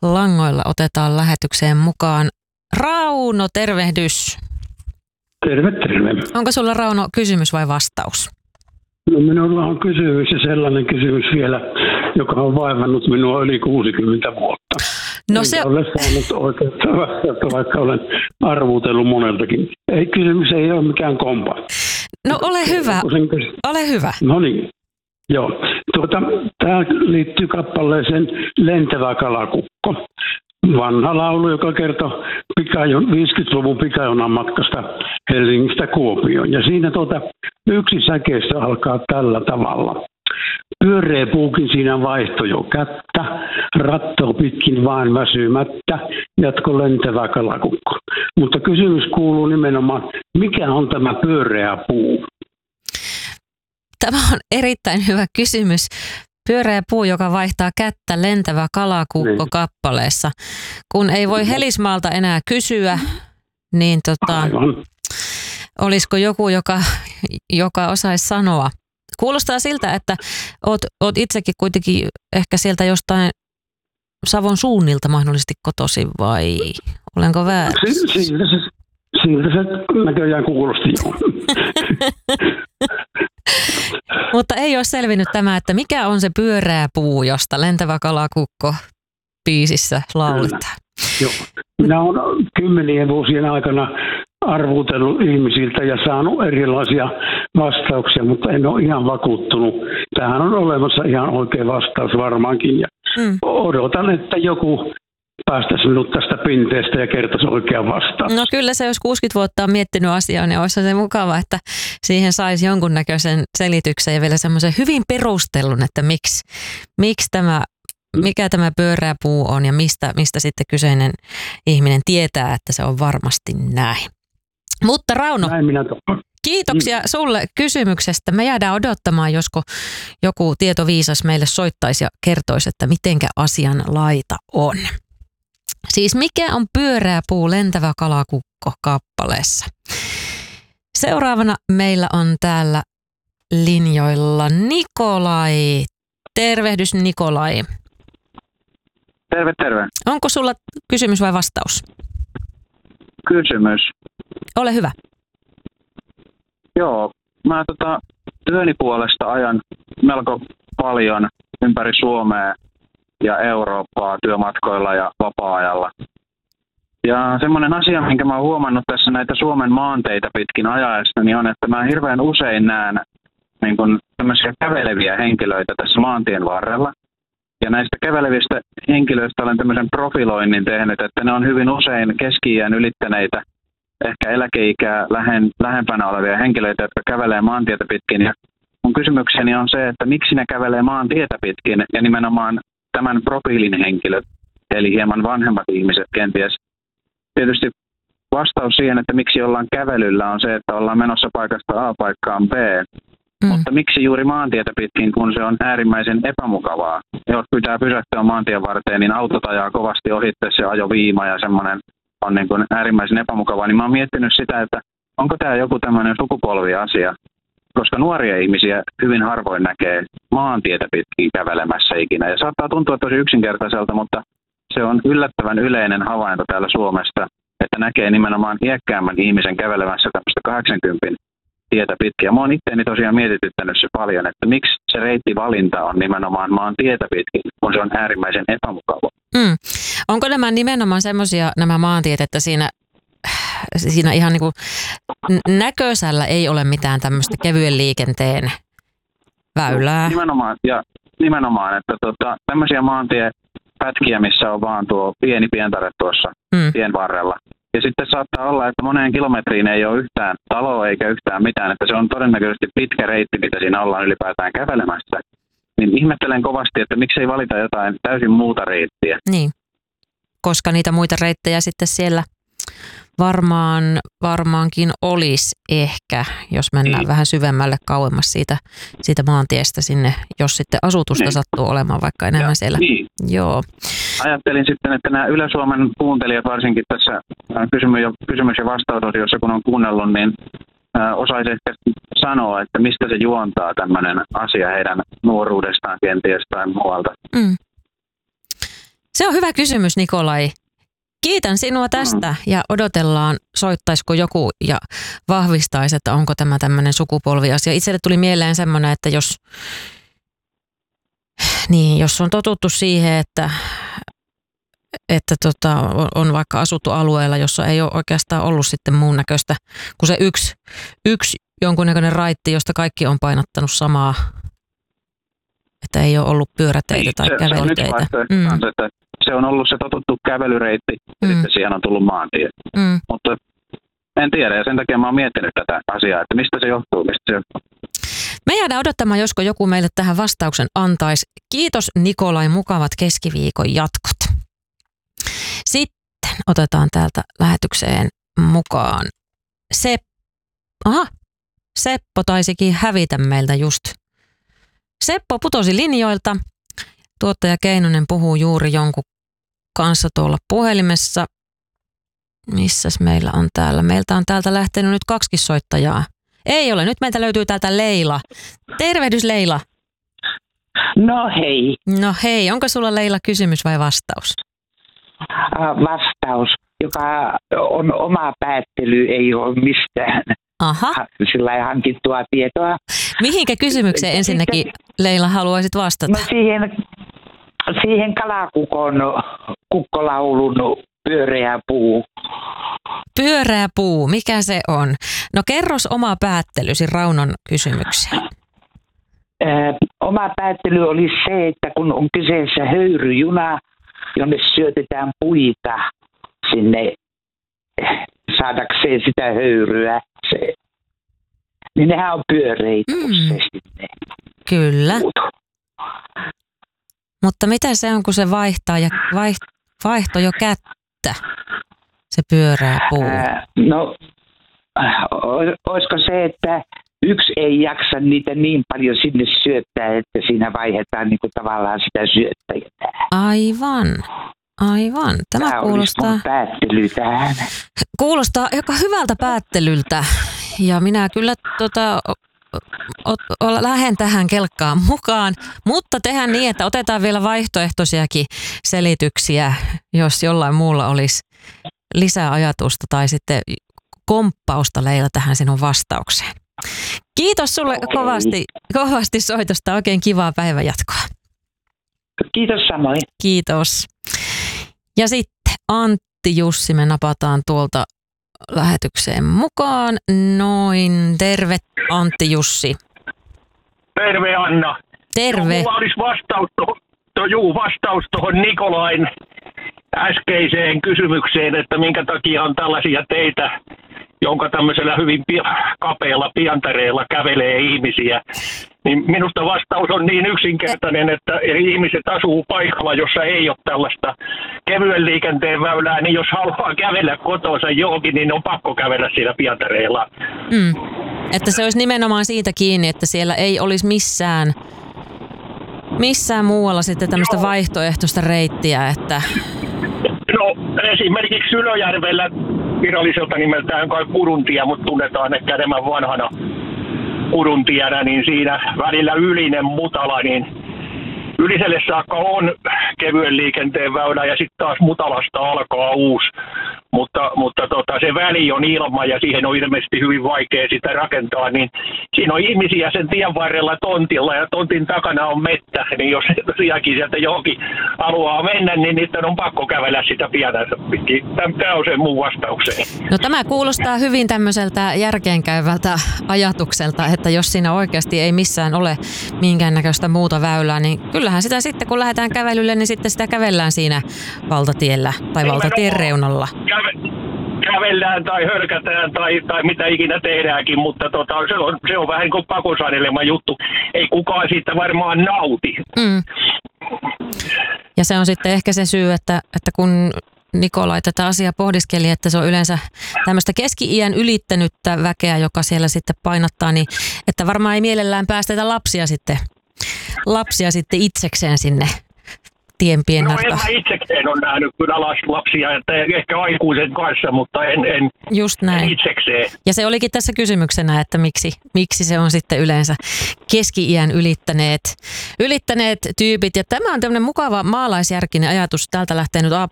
langoilla. Otetaan lähetykseen mukaan Rauno, tervehdys. Terve. Onko sulla, Rauno, kysymys vai vastaus? No, minulla on kysymys ja sellainen kysymys vielä, joka on vaivannut minua yli 60 vuotta. No se olen saanut oikeutta vastata, vaikka olen arvuutellut moneltakin. Kysymys ei ole mikään kompa. No ole hyvä, ole hyvä. No niin, joo. Tämä liittyy kappaleeseen Lentävä kalakukko. Vanha laulu, joka kertoo 50-luvun pikajunan matkasta Helsingistä Kuopioon. Ja siinä yksi säkeistä alkaa tällä tavalla. Pyöreä puukin siinä vaihtoi jo kättä, rattoo pitkin vaan väsymättä, jatko lentävä kalakukko. Mutta kysymys kuuluu nimenomaan, mikä on tämä pyöreä puu? Tämä on erittäin hyvä kysymys. Pyöreä puu, joka vaihtaa kättä, lentävä kalakukko kappaleessa. Kun ei voi Helismaalta enää kysyä, niin olisiko joku, joka osaisi sanoa? Kuulostaa siltä, että oot itsekin kuitenkin ehkä sieltä jostain Savon suunnilta mahdollisesti kotoisin, vai olenko väärässä? Siltä se näköjään kuulosti jo. Mutta ei ole selvinnyt tämä, että mikä on se pyöreä puu, josta Lentävä kalakukko biisissä lauletaan. Joo. Minä olen 10 vuosien aikana arvuutellut ihmisiltä ja saanut erilaisia vastauksia, mutta en ole ihan vakuuttunut. Tähän on olemassa ihan oikea vastaus varmaankin. Ja odotan, että joku päästäisi minut tästä pinteestä ja kertoisi oikean vastaus. No kyllä se, jos 60 vuotta on miettinyt asiaa, niin olisi se mukava, että siihen saisi jonkunnäköisen selityksen ja vielä semmoisen hyvin perustellun, että mikä tämä pyöreä puu on ja mistä sitten kyseinen ihminen tietää, että se on varmasti näin. Mutta Rauno, kiitoksia sulle kysymyksestä. Me jäädään odottamaan, josko joku tietoviisas meille soittaisi ja kertoisi, että mitenkä asian laita on. Siis mikä on pyöreä puu, lentävä kalakukko kappaleessa? Seuraavana meillä on täällä linjoilla Nikolai. Tervehdys, Nikolai. Terve. Onko sulla kysymys vai vastaus? Kysymys. Ole hyvä. Joo, mä työni puolesta ajan melko paljon ympäri Suomea ja Eurooppaa työmatkoilla ja vapaa-ajalla. Ja semmoinen asia, minkä mä oon huomannut tässä näitä Suomen maanteitä pitkin ajaessa, niin on, että mä hirveän usein näen niin kun tämmöisiä käveleviä henkilöitä tässä maantien varrella. Ja näistä kävelevistä henkilöistä olen tämmöisen profiloinnin tehnyt, että ne on hyvin usein keski-iän ylittäneitä, ehkä eläkeikää lähempänä olevia henkilöitä, jotka kävelee maantietä pitkin. Ja mun kysymykseni on se, että miksi ne kävelee maantietä pitkin ja nimenomaan tämän profiilin henkilöt, eli hieman vanhemmat ihmiset kenties. Tietysti vastaus siihen, että miksi ollaan kävelyllä, on se, että ollaan menossa paikasta A paikkaan B. Mutta miksi juuri maantietä pitkin, kun se on äärimmäisen epämukavaa? Jos pitää pysähtyä maantien varteen, niin autot ajaa kovasti ohitte se ajoviima ja semmoinen on niin kuin äärimmäisen epämukavaa. Niin mä oon miettinyt sitä, että onko tämä joku tämmöinen sukupolviasia, koska nuoria ihmisiä hyvin harvoin näkee maantietä pitkin kävelemässä ikinä. Ja saattaa tuntua tosi yksinkertaiselta, mutta se on yllättävän yleinen havainto täällä Suomesta, että näkee nimenomaan iäkkäämmän ihmisen kävelemässä tämmöistä 80 tietä pitkin. Ja mä oon itseäni tosiaan mietityttänyt se paljon, että miksi se reittivalinta on nimenomaan maan tietä pitkin, kun se on äärimmäisen epämukava. Onko nämä nimenomaan semmoisia nämä maantiet, että siinä ihan niin kuin näköisellä ei ole mitään tämmöistä kevyen liikenteen väylää? Nimenomaan, että tämmöisiä maantiepätkiä, missä on vaan tuo pieni pientare tuossa tien varrella. Ja sitten saattaa olla, että moneen kilometriin ei ole yhtään taloa eikä yhtään mitään, että se on todennäköisesti pitkä reitti, mitä siinä ollaan ylipäätään kävelemässä. Niin ihmettelen kovasti, että miksei valita jotain täysin muuta reittiä. Niin, koska niitä muita reittejä sitten siellä varmaankin olisi ehkä, jos mennään vähän syvemmälle kauemmas siitä maantiestä sinne, jos sitten asutusta sattuu olemaan vaikka enemmän siellä. Niin. Joo. Ajattelin sitten, että nämä Yle-Suomen kuuntelijat varsinkin tässä kysymys- ja vastausosiossa, kun on kuunnellut, niin osaisi ehkä sanoa, että mistä se juontaa tämmöinen asia heidän nuoruudestaan kenties tai muualta. Se on hyvä kysymys, Nikolai. Kiitän sinua tästä ja odotellaan, soittaisiko joku ja vahvistaisi, että onko tämä tämmöinen sukupolviasia. Itselle tuli mieleen semmoinen, että jos on totuttu siihen, että on vaikka asuttu alueella, jossa ei ole oikeastaan ollut sitten muun näköistä kuin se yksi jonkunnäköinen raitti, josta kaikki on painottanut samaa, että ei ole ollut pyöräteitä tai kävelyteitä. Se on ollut se totuttu kävelyreitti ja sitten siihen on tullut maantie. Mutta en tiedä ja sen takia mä oon miettinyt tätä asiaa, että mistä se johtuu. Me jäädään odottamaan, josko joku meille tähän vastauksen antaisi. Kiitos Nikolai, mukavat keskiviikon jatkot. Sitten otetaan täältä lähetykseen mukaan Seppo taisikin hävitä meiltä just. Seppo putosi linjoilta. Tuottaja Keinonen puhuu juuri jonkun kanssa tuolla puhelimessa. Missäs meillä on täällä? Meiltä on täältä lähtenyt nyt 2 soittajaa. Ei ole, nyt meiltä löytyy täältä Leila. Tervehdys Leila. No hei. No hei, onko sulla Leila kysymys vai vastaus? Vastaus, joka on oma päättely, ei ole mistään sillä hankittua tietoa. Mihinkä kysymykseen ensinnäkin Leila haluaisit vastata? No siihen kalakukon kukkolaulun pyöreä puu. Pyöreä puu, mikä se on? No kerros oma päättelysi Raunon kysymykseen. Oma päättely oli se, että kun on kyseessä höyryjuna, jonne syötetään puita sinne saadakseen sitä höyryä, niin nehän on pyöreitä useasti. Kyllä. Mutta mitä se on, kun se vaihtaa ja vaihto jo kättä, se pyöreä puu? No, olisiko se, että yksi ei jaksa niitä niin paljon sinne syöttää, että siinä vaihdetaan niin kuin tavallaan sitä syöttäjää. Aivan. Tämä kuulostaa päättely tähän. Kuulostaa aika hyvältä päättelyltä ja minä kyllä lähden tähän kelkkaan mukaan, mutta tehdään niin, että otetaan vielä vaihtoehtoisiakin selityksiä, jos jollain muulla olisi lisää ajatusta tai sitten komppausta Leila tähän sinun vastaukseen. Kiitos sulle kovasti soitosta. Oikein kivaa päivänjatkoa. Kiitos samoin. Kiitos. Ja sitten Antti Jussi, me napataan tuolta lähetykseen mukaan. Noin, terve Antti Jussi. Terve Anna. Terve. Mulla olisi vastaus tuohon Nikolain äskeiseen kysymykseen, että minkä takia on tällaisia teitä, jonka tämmöisellä hyvin kapealla pientareella kävelee ihmisiä. Niin minusta vastaus on niin yksinkertainen, että ihmiset asuu paikalla, jossa ei ole tällaista kevyen liikenteen väylää, niin jos haluaa kävellä kotonsa johonkin, niin on pakko kävellä siellä pientareella. Että se olisi nimenomaan siitä kiinni, että siellä ei olisi missään muualla sitten tämmöistä vaihtoehtoista reittiä, että... No esimerkiksi Sylöjärvellä viralliselta nimeltään kai Kuruntie, mutta tunnetaan ehkä enemmän vanhana Kuruntienä, niin siinä välillä Ylinen Mutala, niin Yliselle saakka on kevyen liikenteen väylä ja sitten taas Mutalasta alkaa uusi, mutta se väli on ilma ja siihen on ilmeisesti hyvin vaikea sitä rakentaa, niin siinä on ihmisiä sen tien varrella tontilla ja tontin takana on mettä, niin jos tosiaankin sieltä johonkin haluaa mennä, niin niiden on pakko kävellä sitä pienänsä pitkin. Tämä on se mun vastaukseen. No tämä kuulostaa hyvin tämmöiseltä järkeenkäyvältä ajatukselta, että jos siinä oikeasti ei missään ole minkäännäköistä muuta väylää, niin kyllähän sitä sitten kun lähdetään kävelylle, niin sitten sitä kävellään siinä valtatiellä tai valtatien reunalla. Kävellään tai hölkätään tai mitä ikinä tehdäänkin, mutta se on vähän niin kuin pakosanelema juttu. Ei kukaan siitä varmaan nauti. Ja se on sitten ehkä se syy, että kun Nikolai tätä asiaa pohdiskeli, että se on yleensä tämmöistä keski-iän ylittänyttä väkeä, joka siellä sitten painottaa, niin että varmaan ei mielellään päästetä lapsia sitten itsekseen sinne tien piennarta. No en mä itsekseen ole nähnyt kyllä lapsia, että ehkä aikuisen kanssa, mutta en Just näin. En itsekseen. Ja se olikin tässä kysymyksenä, että miksi se on sitten yleensä keski-iän ylittäneet tyypit. Ja tämä on tämmöinen mukava maalaisjärkinen ajatus. Täältä lähtee nyt